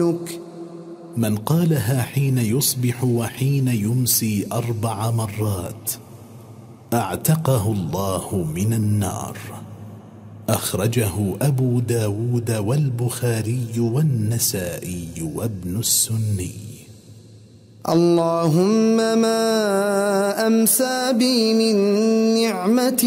ربك. من قالها حين يصبح وحين يمسي 4 مرات اعتقه الله من النار. أخرجه أبو داود والبخاري والنسائي وابن السني. اللهم ما أمسى بي من نعمة